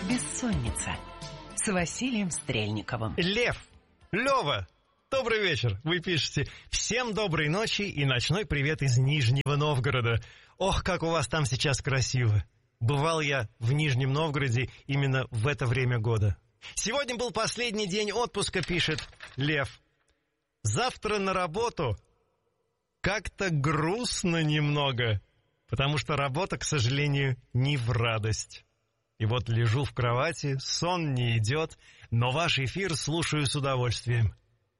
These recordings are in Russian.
Бессонница с Василием Стрельниковым. Лев, Лёва, добрый вечер. Вы пишете: всем доброй ночи и ночной привет из Нижнего Новгорода. Ох, как у вас там сейчас красиво. Бывал я в Нижнем Новгороде именно в это время года. Сегодня был последний день отпуска, пишет Лев. Завтра на работу. Как-то грустно немного, потому что работа, к сожалению, не в радость. И вот лежу в кровати, сон не идет, но ваш эфир слушаю с удовольствием.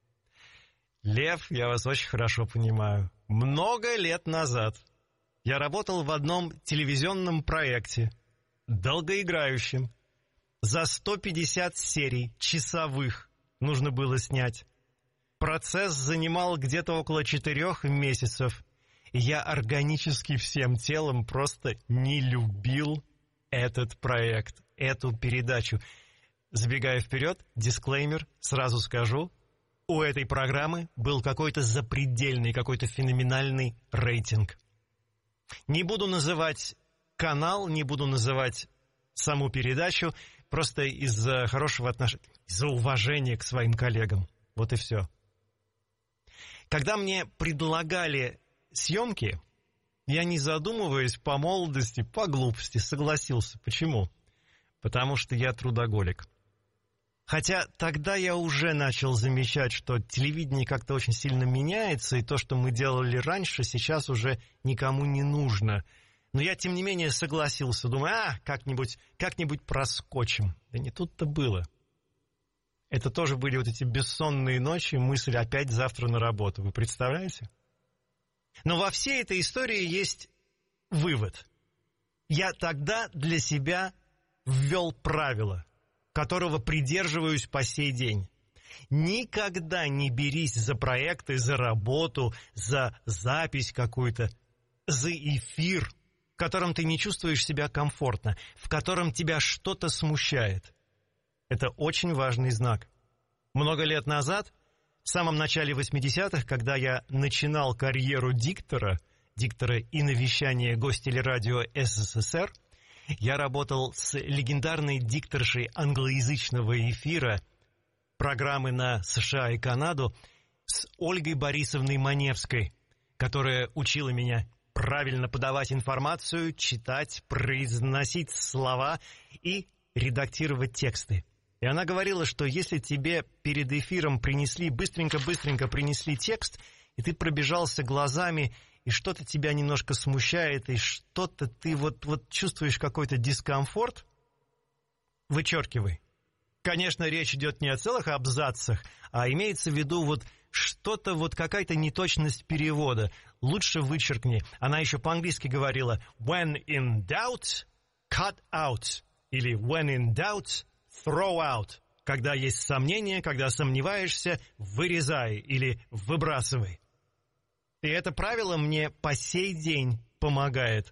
Лев, я вас очень хорошо понимаю. Много лет назад я работал в одном телевизионном проекте, долгоиграющем. За 150 серий часовых нужно было снять. Процесс занимал где-то около 4 месяцев. И я органически всем телом просто не любил этот проект, эту передачу. Забегая вперед, дисклеймер, сразу скажу, у этой программы был какой-то запредельный, какой-то феноменальный рейтинг. Не буду называть канал, не буду называть саму передачу, просто из-за хорошего отношения, из-за уважения к своим коллегам. Вот и все. Когда мне предлагали съемки, я, не задумываясь, по молодости, по глупости, согласился. Почему? Потому что я трудоголик. Хотя тогда я уже начал замечать, что телевидение как-то очень сильно меняется, и то, что мы делали раньше, сейчас уже никому не нужно. Но я, тем не менее, согласился. Думаю, как-нибудь проскочим. Да не тут-то было. Это тоже были вот эти бессонные ночи, мысль опять завтра на работу. Вы представляете? Но во всей этой истории есть вывод. Я тогда для себя ввел правило, которого придерживаюсь по сей день. Никогда не берись за проекты, за работу, за запись какую-то, за эфир, в котором ты не чувствуешь себя комфортно, в котором тебя что-то смущает. Это очень важный знак. Много лет назад, в самом начале 80-х, когда я начинал карьеру диктора и навещания Гостелерадио СССР, я работал с легендарной дикторшей англоязычного эфира программы на США и Канаду, с Ольгой Борисовной Маневской, которая учила меня правильно подавать информацию, читать, произносить слова и редактировать тексты. И она говорила, что если тебе перед эфиром быстренько принесли текст, и ты пробежался глазами, и что-то тебя немножко смущает, и что-то ты вот чувствуешь какой-то дискомфорт, вычеркивай. Конечно, речь идет не о целых абзацах, а имеется в виду что-то, какая-то неточность перевода. Лучше вычеркни. Она еще по-английски говорила «when in doubt, cut out» или «when in doubt, throw out». Когда есть сомнения, когда сомневаешься, вырезай или выбрасывай. И это правило мне по сей день помогает.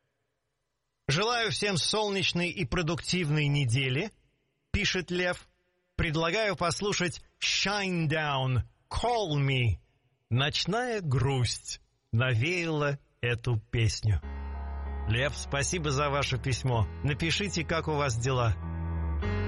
Желаю всем солнечной и продуктивной недели, пишет Лев. Предлагаю послушать Shine Down, Call Me. Ночная грусть навеяла эту песню. Лев, спасибо за ваше письмо. Напишите, как у вас дела.